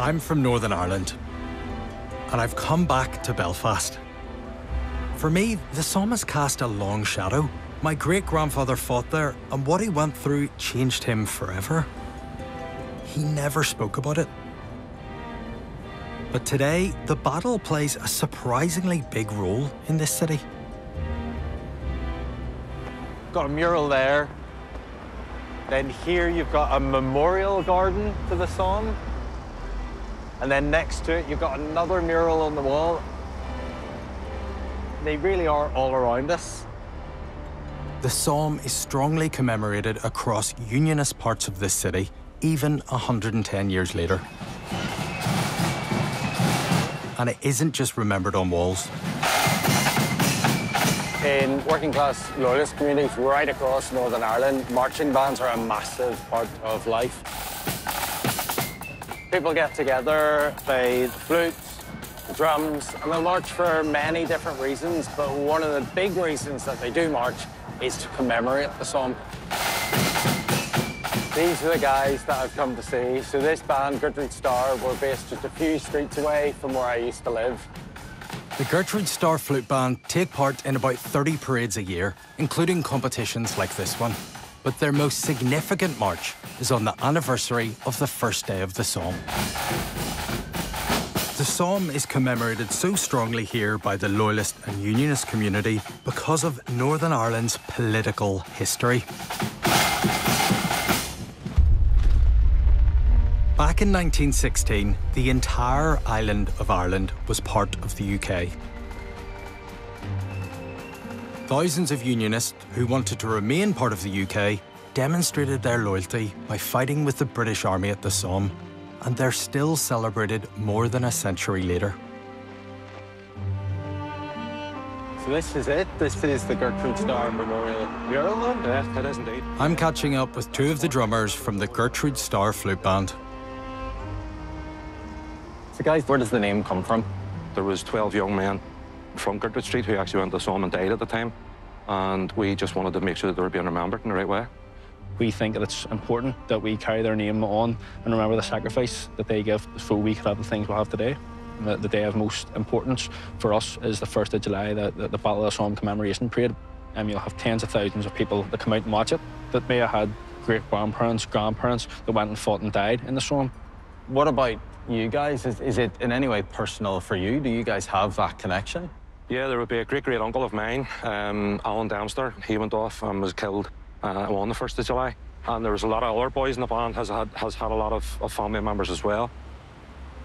I'm from Northern Ireland, and I've come back to Belfast. For me, the Somme has cast a long shadow. My great-grandfather fought there, and what he went through changed him forever. He never spoke about it. But today, the battle plays a surprisingly big role in this city. Got a mural there. Then here you've got a memorial garden to the Somme. And then next to it, you've got another mural on the wall. They really are all around us. The Somme is strongly commemorated across Unionist parts of this city, even 110 years later. And it isn't just remembered on walls. In working-class loyalist communities right across Northern Ireland, marching bands are a massive part of life. People get together, play the flutes, the drums, and they'll march for many different reasons, but one of the big reasons that they do march is to commemorate the Somme. These are the guys that I've come to see. So this band, Gertrude Starr, were based just a few streets away from where I used to live. The Gertrude Starr Flute Band take part in about 30 parades a year, including competitions like this one. But their most significant march is on the anniversary of the first day of the Somme. The Somme is commemorated so strongly here by the Loyalist and Unionist community because of Northern Ireland's political history. Back in 1916, the entire island of Ireland was part of the UK. Thousands of Unionists who wanted to remain part of the UK demonstrated their loyalty by fighting with the British Army at the Somme, and they're still celebrated more than a century later. So this is it? This is the Gertrude Starr Memorial mural then? Yes, it is indeed. I'm catching up with two of the drummers from the Gertrude Starr Flute Band. So guys, where does the name come from? There was 12 young men from Gertrude Street who actually went to the Somme and died at the time, and we just wanted to make sure that they were being remembered in the right way. We think that it's important that we carry their name on and remember the sacrifice that they give so we could have the things we have today. The day of most importance for us is the 1st of July, the Battle of the Somme commemoration parade. You'll have tens of thousands of people that come out and watch it that may have had great-grandparents, grandparents that went and fought and died in the Somme. What about you guys? Is it in any way personal for you? Do you guys have that connection? Yeah, there would be a great-great-uncle of mine, Alan Dempster. He went off and was killed on the 1st of July. And there was a lot of other boys in the band has had a lot of family members as well.